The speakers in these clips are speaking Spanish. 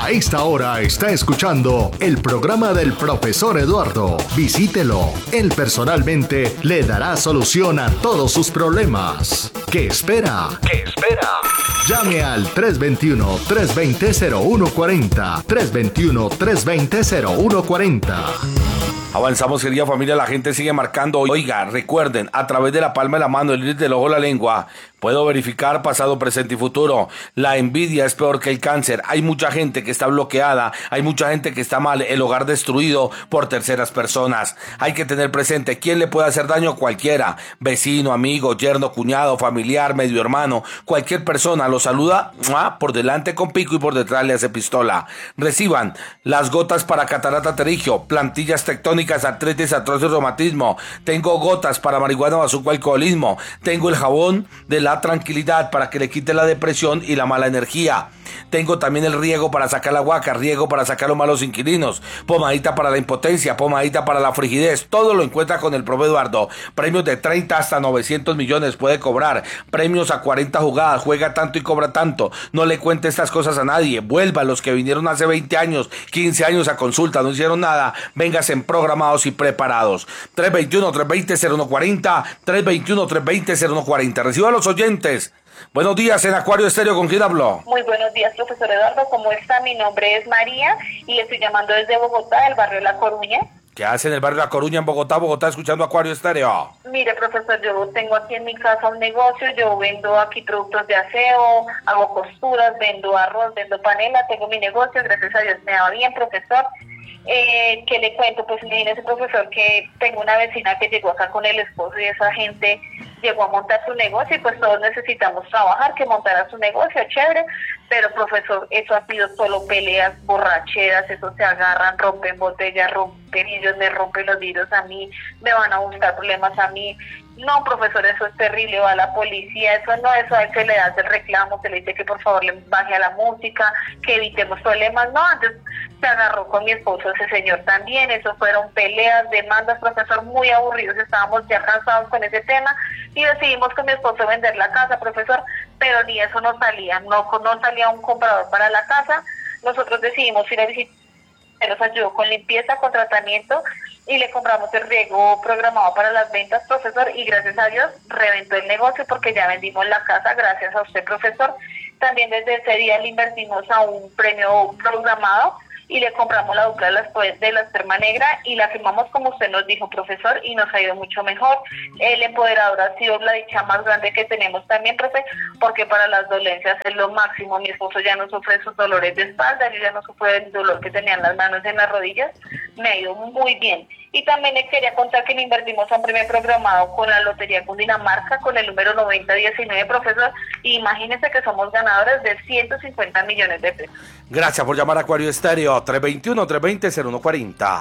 A esta hora está escuchando el programa del profesor Eduardo. Visítelo. Él personalmente le dará solución a todos sus problemas. ¿Qué espera? ¿Qué espera? Llame al 321-320-0140. 321-320-0140. Avanzamos, querida familia, la gente sigue marcando. Oiga, recuerden, a través de la palma de la mano, el iris del ojo, la lengua, puedo verificar pasado, presente y futuro. La envidia es peor que el cáncer. Hay mucha gente que está bloqueada, hay mucha gente que está mal, el hogar destruido por terceras personas. Hay que tener presente, ¿quién le puede hacer daño? Cualquiera, vecino, amigo, yerno, cuñado, familiar, medio hermano, cualquier persona lo saluda por delante con pico y por detrás le hace pistola. Reciban las gotas para catarata pterigio, plantillas tectónicas, artritis, artrosis, reumatismo. Tengo gotas para marihuana, bazuco, alcoholismo. Tengo el jabón de la tranquilidad para que le quite la depresión y la mala energía. Tengo también el riego para sacar la guaca, riego para sacar los malos inquilinos, pomadita para la impotencia, pomadita para la frigidez. Todo lo encuentra con el profe Eduardo. Premios de 30 hasta 900 millones puede cobrar. Premios a 40 jugadas, juega tanto y cobra tanto. No le cuente estas cosas a nadie. Vuelva a los que vinieron hace 20 años, 15 años a consulta, no hicieron nada. Véngase programados y preparados. 321-320-0140, 321-320-0140. Reciba a los oyentes. Buenos días, en Acuario Estéreo, ¿con quién hablo? Muy buenos días, profesor Eduardo, ¿cómo está? Mi nombre es María y le estoy llamando desde Bogotá, del barrio La Coruña. ¿Qué hace en el barrio La Coruña, en Bogotá, escuchando Acuario Estéreo? Mire, profesor, yo tengo aquí en mi casa un negocio, yo vendo aquí productos de aseo, hago costuras, vendo arroz, vendo panela, tengo mi negocio, gracias a Dios me va bien, profesor. ¿Qué le cuento? Pues imagínese, profesor, que tengo una vecina que llegó acá con el esposo y esa gente llegó a montar su negocio y pues todos necesitamos trabajar, que montara su negocio, chévere, pero profesor, eso ha sido solo peleas, borracheras, eso se agarran, rompen botellas, rompen vidrios, me rompen los vidrios a mí, me van a buscar problemas a mí. No, profesor, eso es terrible, va a la policía, eso no, eso a él se le hace el reclamo, se le dice que por favor le baje a la música, que evitemos problemas, no, antes se agarró con mi esposo ese señor también, eso fueron peleas, demandas, profesor, muy aburridos, estábamos ya cansados con ese tema y decidimos con mi esposo vender la casa, profesor, pero ni eso nos salía, no salía un comprador para la casa, nosotros decidimos ir a visitar, nos ayudó con limpieza, con tratamiento y le compramos el riego programado para las ventas, profesor, y gracias a Dios reventó el negocio porque ya vendimos la casa, gracias a usted, profesor. También desde ese día le invertimos a un premio programado y le compramos la dupla de la esperma negra y la firmamos como usted nos dijo, profesor, y nos ha ido mucho mejor. El empoderador ha sido la dicha más grande que tenemos también, profe, porque para las dolencias es lo máximo. Mi esposo ya no sufre sus dolores de espalda, yo ya no sufro el dolor que tenía en las manos y en las rodillas, me ha ido muy bien. Y también le quería contar que le invertimos a un premio programado con la Lotería Cundinamarca, con el número 9019, profesor, y imagínense que somos ganadores de 150 millones de pesos. Gracias por llamar a Acuario Estéreo, 321-320-0140.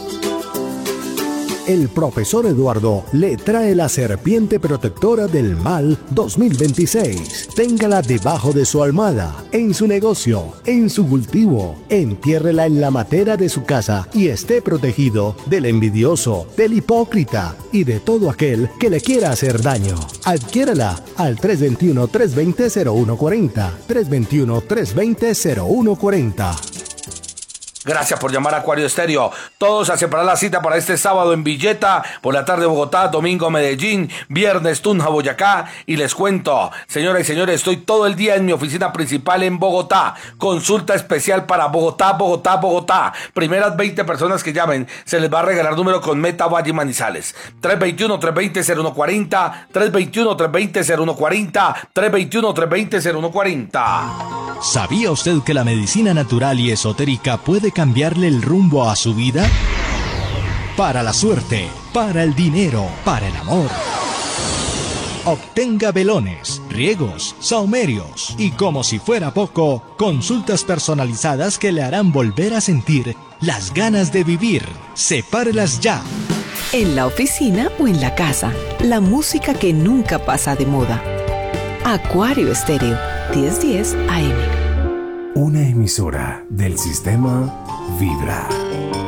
El profesor Eduardo le trae la serpiente protectora del mal 2026. Téngala debajo de su almohada, en su negocio, en su cultivo. Entiérrela en la matera de su casa y esté protegido del envidioso, del hipócrita y de todo aquel que le quiera hacer daño. Adquiérala al 321-320-0140. 321-320-0140. Gracias por llamar a Acuario Estéreo. Todos a separar la cita para este sábado en Villeta, por la tarde Bogotá, domingo Medellín, viernes Tunja, Boyacá. Y les cuento, señoras y señores, estoy todo el día en mi oficina principal en Bogotá. Consulta especial para Bogotá. Primeras 20 personas que llamen, se les va a regalar número con Meta Valle Manizales. 321-320-0140, 321-320-0140, 321-320-0140. ¿Sabía usted que la medicina natural y esotérica puede cambiarle el rumbo a su vida? Para la suerte, para el dinero, para el amor. Obtenga velones, riegos, sahumerios y, como si fuera poco, consultas personalizadas que le harán volver a sentir las ganas de vivir. Sepárelas ya. En la oficina o en la casa, la música que nunca pasa de moda. Acuario Estéreo, 1010 AM. Una emisora del sistema Vibra.